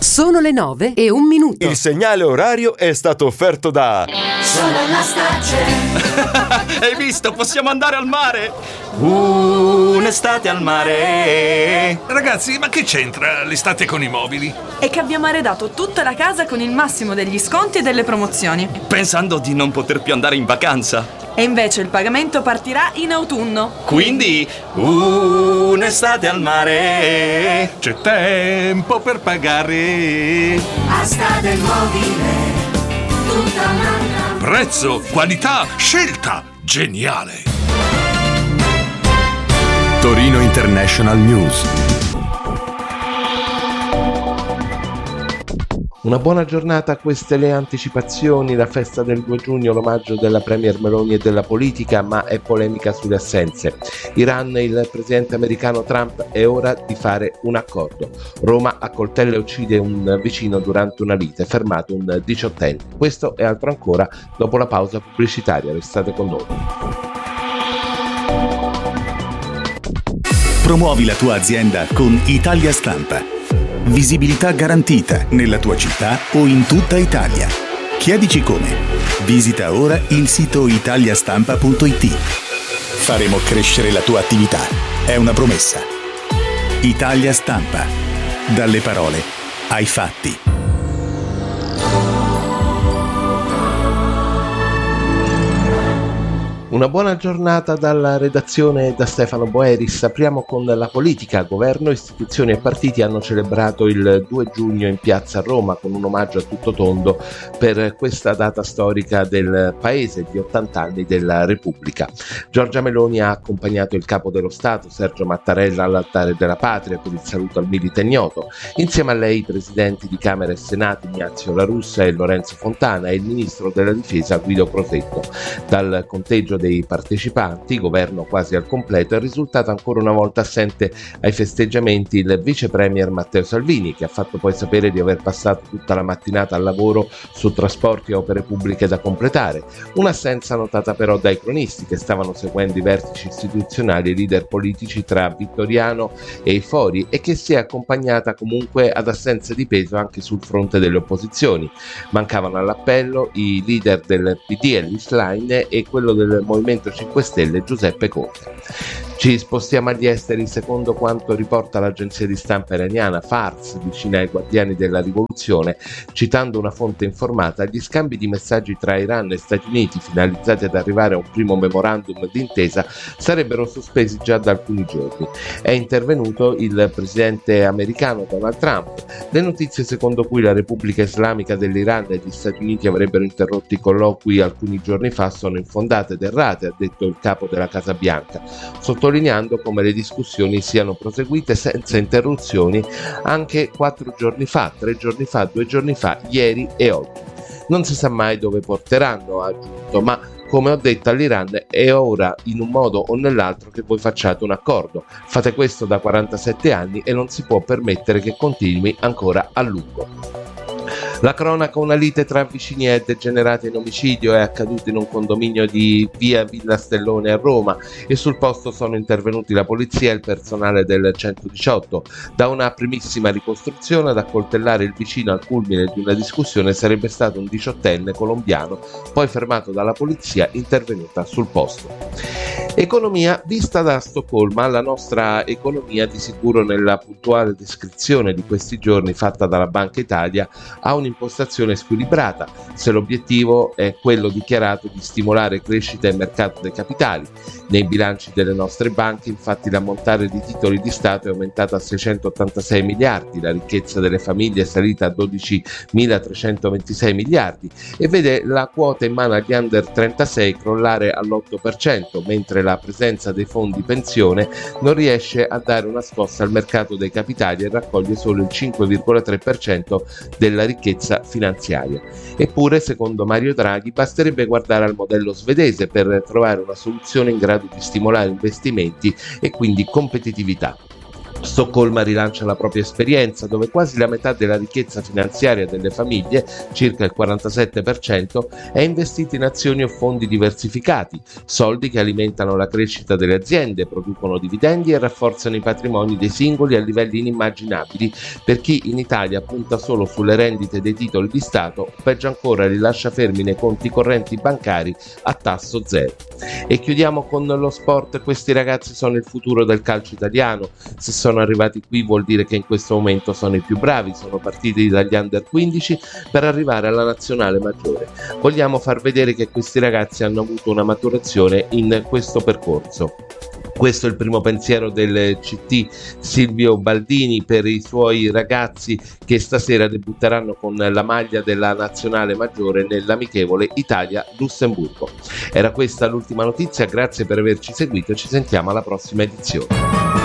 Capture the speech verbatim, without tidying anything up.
Sono le nove e un minuto. Il segnale orario è stato offerto da Solar Stace. Hai visto? Possiamo andare al mare! Uh, un'estate al mare! Ragazzi, ma che c'entra l'estate con i mobili? È che abbiamo arredato tutta la casa con il massimo degli sconti e delle promozioni. Pensando di non poter più andare in vacanza. E invece il pagamento partirà in autunno. Quindi, uh, un'estate al mare! C'è tempo per pagare! Asta del mobile, tutta un'altra. Prezzo, qualità, scelta, geniale! Torino International News. Una buona giornata, queste le anticipazioni. La festa del due giugno, l'omaggio della premier Meloni e della politica, ma è polemica sulle assenze. Iran, il presidente americano Trump, è ora di fare un accordo. Roma accoltella e uccide un vicino durante una lite, fermato un diciottenne. Questo e altro ancora dopo la pausa pubblicitaria. Restate con noi. Promuovi la tua azienda con Italia Stampa. Visibilità garantita nella tua città o in tutta Italia. Chiedici come. Visita ora il sito italiastampa punto it. Faremo crescere la tua attività. È una promessa. Italia Stampa. Dalle parole ai fatti. Una buona giornata dalla redazione da Stefano Boeris. Apriamo con la politica. Governo, istituzioni e partiti hanno celebrato il due giugno in piazza Roma con un omaggio a tutto tondo per questa data storica del paese, di ottanta anni della Repubblica. Giorgia Meloni ha accompagnato il capo dello Stato, Sergio Mattarella, all'altare della patria per il saluto al milite ignoto. Insieme a lei i presidenti di Camera e Senato Ignazio La Russa e Lorenzo Fontana e il ministro della Difesa Guido Crosetto. Dal conteggio dei partecipanti, governo quasi al completo, è risultato ancora una volta assente ai festeggiamenti il vice premier Matteo Salvini, che ha fatto poi sapere di aver passato tutta la mattinata al lavoro su trasporti e opere pubbliche da completare. Un'assenza notata però dai cronisti che stavano seguendo i vertici istituzionali e leader politici tra Vittoriano e i Fori, e che si è accompagnata comunque ad assenza di peso anche sul fronte delle opposizioni. Mancavano all'appello i leader del P D Ellis Line e quello del Movimento cinque Stelle Giuseppe Conte. Ci spostiamo agli esteri. Secondo quanto riporta l'agenzia di stampa iraniana Fars, vicina ai guardiani della rivoluzione, citando una fonte informata, gli scambi di messaggi tra Iran e Stati Uniti finalizzati ad arrivare a un primo memorandum d'intesa sarebbero sospesi già da alcuni giorni. È intervenuto il presidente americano Donald Trump. Le notizie secondo cui la Repubblica Islamica dell'Iran e gli Stati Uniti avrebbero interrotto i colloqui alcuni giorni fa sono infondate ed errate, ha detto il capo della Casa Bianca, sottolineando come le discussioni siano proseguite senza interruzioni anche quattro giorni fa, tre giorni fa, due giorni fa, ieri e oggi. Non si sa mai dove porteranno, ha aggiunto, ma come ho detto all'Iran è ora in un modo o nell'altro che voi facciate un accordo. Fate questo da quarantasette anni e non si può permettere che continui ancora a lungo. La cronaca, una lite tra vicini è degenerata in omicidio, è accaduto in un condominio di via Villa Stellone a Roma e sul posto sono intervenuti la polizia e il personale del centodiciotto. Da una primissima ricostruzione, ad accoltellare il vicino al culmine di una discussione sarebbe stato un diciottenne colombiano, poi fermato dalla polizia intervenuta sul posto. Economia vista da Stoccolma. La nostra economia, di sicuro nella puntuale descrizione di questi giorni fatta dalla Banca Italia, ha un'impostazione squilibrata, se l'obiettivo è quello dichiarato di stimolare crescita e mercato dei capitali. Nei bilanci delle nostre banche, infatti, l'ammontare di titoli di Stato è aumentato a seicentottantasei miliardi, la ricchezza delle famiglie è salita a dodicimilatrecentoventisei miliardi e vede la quota in mano agli under trentasei crollare all'otto per cento, mentre la presenza dei fondi pensione non riesce a dare una scossa al mercato dei capitali e raccoglie solo il cinque virgola tre per cento della ricchezza finanziaria. Eppure, secondo Mario Draghi, basterebbe guardare al modello svedese per trovare una soluzione in grado di stimolare investimenti e quindi competitività. Stoccolma rilancia la propria esperienza, dove quasi la metà della ricchezza finanziaria delle famiglie, circa il quarantasette per cento, è investita in azioni o fondi diversificati, soldi che alimentano la crescita delle aziende, producono dividendi e rafforzano i patrimoni dei singoli a livelli inimmaginabili per chi in Italia punta solo sulle rendite dei titoli di Stato o peggio ancora li lascia fermi nei conti correnti bancari a tasso zero. E chiudiamo con lo sport. Questi ragazzi sono il futuro del calcio italiano. Se sono arrivati qui vuol dire che in questo momento sono i più bravi, sono partiti dagli under quindici per arrivare alla nazionale maggiore. Vogliamo far vedere che questi ragazzi hanno avuto una maturazione in questo percorso. Questo è il primo pensiero del C T Silvio Baldini per i suoi ragazzi che stasera debutteranno con la maglia della nazionale maggiore nell'amichevole Italia-Lussemburgo. Era questa l'ultima notizia, grazie per averci seguito e ci sentiamo alla prossima edizione.